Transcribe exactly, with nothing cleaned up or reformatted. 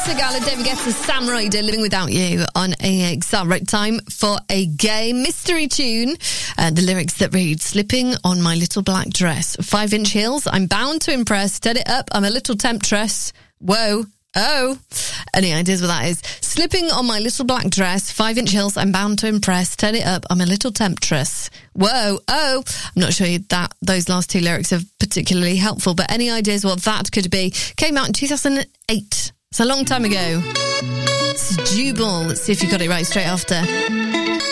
Sigala, David Guetta, Sam Ryder, Living Without You on A X R. Right, time for a gay mystery tune. Uh, the lyrics that read, slipping on my little black dress, five inch heels, I'm bound to impress, turn it up, I'm a little temptress. Whoa. Oh, any ideas what that is? Slipping on my little black dress, five inch heels, I'm bound to impress, turn it up, I'm a little temptress. Whoa, oh, I'm not sure that those last two lyrics are particularly helpful, but any ideas what that could be? Came out in two thousand eight. It's a long time ago. It's Jubal. Let's see if you got it right straight after.